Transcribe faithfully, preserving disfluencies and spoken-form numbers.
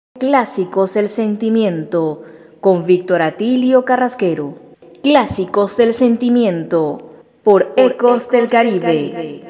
Clásicos del Sentimiento con Víctor Atilio Carrasquero. Clásicos del Sentimiento por Ecos del Caribe.